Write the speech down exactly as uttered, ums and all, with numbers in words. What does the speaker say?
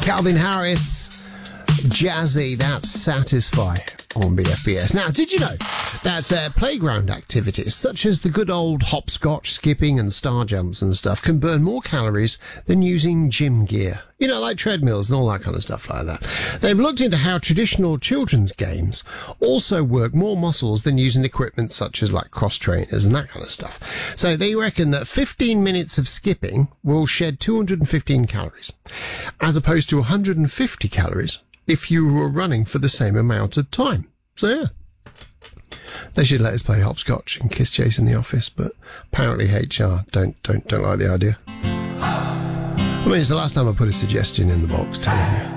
Calvin Harris, Jazzy, that's Satisfy on B F B S. Now, did you know that uh, playground activities such as the good old hopscotch, skipping and star jumps and stuff can burn more calories than using gym gear? You know, like treadmills and all that kind of stuff like that. They've looked into how traditional children's games also work more muscles than using equipment such as like cross trainers and that kind of stuff. So they reckon that fifteen minutes of skipping will shed two hundred fifteen calories, as opposed to one hundred fifty calories if you were running for the same amount of time. So yeah, they should let us play hopscotch and kiss chase in the office, but apparently H R don't don't don't like the idea. I mean, it's the last time I put a suggestion in the box, telling you.